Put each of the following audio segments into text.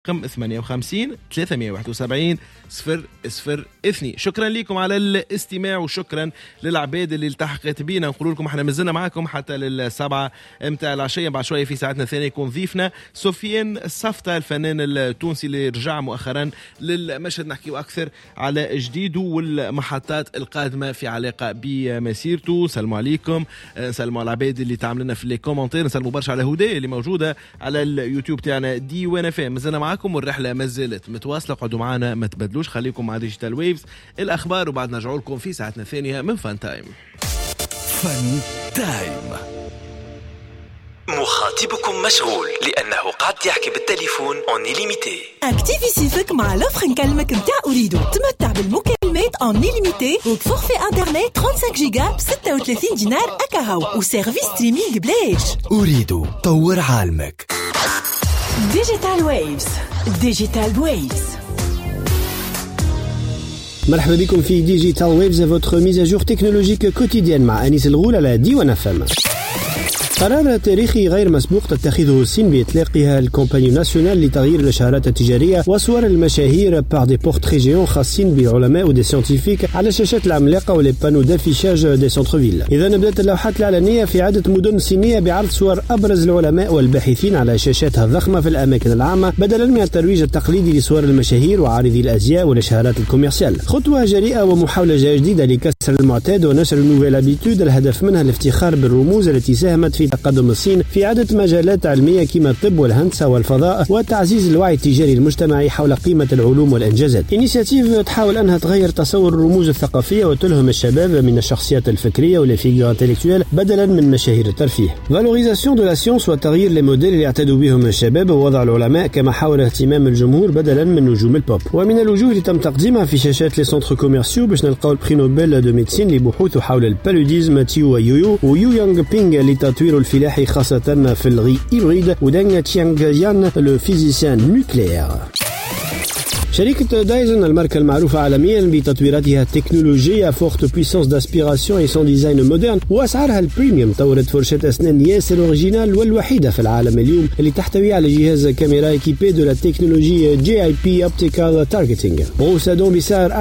رقم 58 371 002. شكرا لكم على الاستماع وشكرا للعباد اللي التحقت بينا. نقول لكم احنا مازلنا معكم حتى للسبعة متاع العشية. بعد شوية في ساعتنا الثانية يكون ضيفنا سفيان الصفطة الفنان التونسي اللي رجع مؤخرا للمشهد، نحكيه أكثر على جديده والمحطات القادمة في علاقة بمسيرته. سلموا عليكم، سلموا على العباد اللي تعملنا في الكومنتير، نسلموا برشا على هدى اللي موجودة على اليوتيوب تاعنا دي وانا فاهم. مازلنا معكم والرحلة ما زالت متواصلة، قعدوا معنا ما تبدلوش، خليكم مع ديجيتال ويفز الأخبار وبعد نرجعوا لكم في ساعتنا الثانية من فان تايم. فان تايم. مخاطبكم مشغول لأنه قاعد يحكي بالتليفون اون ليميتي. اكتيفي سيفك مع لوفر نكلمك متاع أريدو. تمتع بالمكالمات اون ليميتي وبفورفي انترنت 35 جيجا ب 36 دينار أكاهو وسيرفيس ستريمينغ بلاش. أريدو طور عالمك. ديجيتال ويفز. ديجيتال ويفز. مرحبا بكم في ديجيتال ويفز، votre mise à jour technologique quotidienne مع أنيس الغول على ديوان FM. قرار تاريخي غير مسبوق تتخذه الصين بإطلاقها الكومباني ناسيونال لتغيير الإشعارات التجارية وصور المشاهير بار دي بورتري جيون خاصين بعلماء ودي سيانتيفيك على الشاشات العملاقة ولي بانو دافيشاج دي سونترفيل. إذا بدأت اللوحات الإعلانية في عدة مدن صينية بعرض صور أبرز العلماء والباحثين على شاشاتها الضخمة في الأماكن العامة بدلا من الترويج التقليدي لصور المشاهير وعارضي الأزياء والإشعارات الكوميرسيال. خطوة جريئة ومحاولة جديدة لكسر المعتاد ونشر النوفيل ابيتود، الهدف منها الافتخار بالرموز التي ساهمت في تقدم الصين في عدة مجالات علمية كما الطب والهندسة والفضاء وتعزيز الوعي التجاري المجتمعي حول قيمة العلوم والإنجازات. إنيشيتيف تحاول أنها تغير تصور الرموز الثقافية وتلهم الشباب من الشخصيات الفكرية والفيجور انتلكتويل بدلا من مشاهير الترفيه. فالوريزاسيون دو لا سيونس وتغيير الموديل اللي يعتادوا بهم الشباب ووضع العلماء كمحاور اهتمام الجمهور بدلا من نجوم البوب. ومن الوجوه اللي تم تقديمها في شاشات لي سونتر كوميرسيو باش نلقاو البري نوبل دو ميديسين لبحوثه حول البالوديزم تيو يويو ويو يونغ بينغ لتطوير الفلاحي خاصة في الغي إبريد ودانغ تشيانغ يان لو فيزيسيان نوكليير. شركة دايزن الماركة المعروفة عالميا بتطويراتها التكنولوجية فورت بويسانس داسبيراسيون اي سون ديزاين مودرن وأسعارها البريميوم طورت فرشة أسنان ياسر أوريجينال والوحيدة في العالم اليوم اللي تحتوي على جهاز كاميرا ايكيبي دو لا تكنولوجي جي اي بي اوبتيكال تارجتينغ. بروسادون بسعر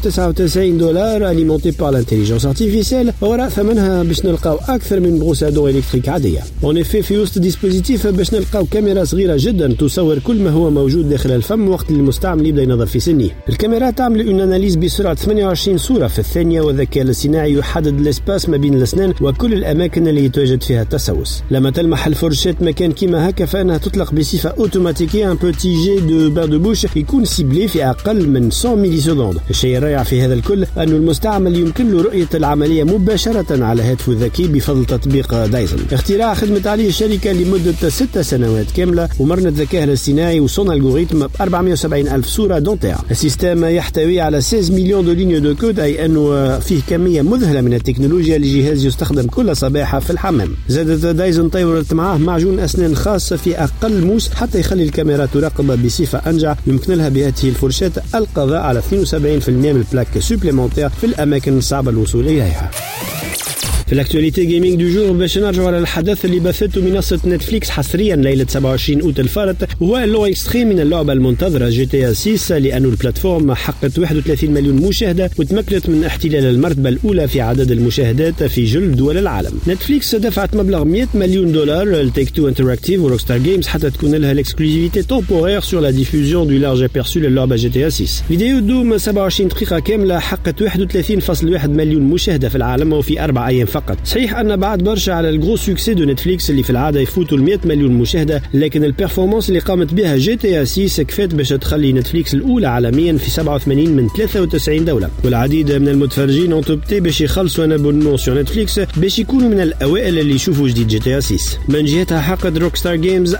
$499 أليمونتي بار لانتيليجنس ارتيفيسيال وراء ثمنها باش نلقاو أكثر من بروسادون إلكتريك عادية. اون افي في وسط ديسبوزيتيف باش نلقاو كاميرا صغيرة جدا تصور كل ما هو موجود داخل الفم وقت المستعمل يبدأ ينظر في سنه. الكاميرا تعمل اون اناليز بسرعة 28 صورة في الثانية والذكاء الاصطناعي يحدد الاسباس ما بين الأسنان وكل الأماكن اللي يتواجد فيها التسوس. لما تلمح الفرشات مكان كيما هكا فإنها تطلق بصفة أوتوماتيكية ان بوتي جي دو بار دو بوش يكون سيبلي في أقل من 100 ملي سكوند. الشيء الرائع في هذا الكل أن المستعمل يمكن له رؤية العملية مباشرة على هاتفه الذكي بفضل تطبيق دايزن. اختراع خدمت عليه الشركة لمدة 6 سنوات كاملة ومرنت ذكاء الاصطناعي وصون الجوريثم 470 ألف صورة دونتير. السيستم يحتوي على 16 مليون دو لينيو دو كود، أي أنه فيه كمية مذهلة من التكنولوجيا لجهاز يستخدم كل صباحة في الحمام. زادت دايزن طورت معاه معجون أسنان خاص في أقل موس حتى يخلي الكاميرا تراقب بصفة أنجع. يمكن لها بهذه الفرشاة القضاء على 72% من البلاك سوبليمونتير في الأماكن الصعبة الوصول إليها. في الاكتواليتي جيمنج دو جور باش نرجعوا على الحدث اللي بثته منصة نتفليكس حصريا ليلة 27 أوت الفارط وهو اللو اكستريم من اللعبة المنتظرة جي تي اس 6 لأنه البلاتفورم حققت 31 مليون مشاهدة وتمكنت من احتلال المرتبة الأولى في عدد المشاهدات في جل دول العالم. نتفليكس دفعت مبلغ $100 مليون لتيك تو انتراكتيف وروكستار جيمز حتى تكون لها الاكسكلوزيفيتي تومبورير سور لا ديفوزيون دو لارج ابيرسو للعبة جي تي اس 6. فيديو دوم 27 دقيقة كاملة حققت 31.1 مليون مشاهدة في العالم وفي 4 أيام فقط. صحيح أن بعد برشا على الجرو سوكسي دو نتفليكس اللي في العادة يفوتوا 100 مليون مشاهدة، لكن البرفورمانس اللي قامت بها جي تي اس 6 كفات باش تخلي نتفليكس الأولى عالميا في 87 من 93 دولة. والعديد من المتفرجين انتوبتي باش يخلصوا ان ابونمون سور نتفليكس باش يكونوا من الأوائل اللي يشوفوا جديد جي تي اس 6. من جهتها حققت روكستار جيمز 436%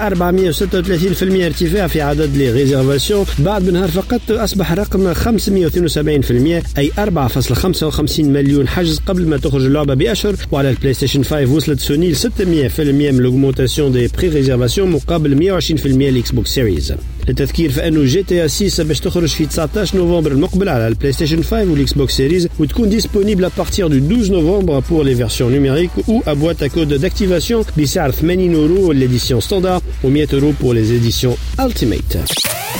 ارتفاع في عدد لي ريزيرفاسيون بعد بنهار فقط أصبح رقم 572%، أي 4.55 مليون حجز قبل ما تخرج اللعبة بأشهر اخر. وعلى البلاي ستيشن 5 وصلت سوني ل 600% من l'augmentation des pré-réservations مقابل 120% الاكس بوكس سيريز. للتذكير فانه جي تي 6 باش تخرج في 19 نوفمبر المقبل على البلاي ستيشن 5 والاكس بوكس سيريز وتكون disponible à partir du 12 novembre pour les versions numériques ou à boîte à code d'activation بسعر 80 € l'édition standard و 100 € pour les éditions Ultimate.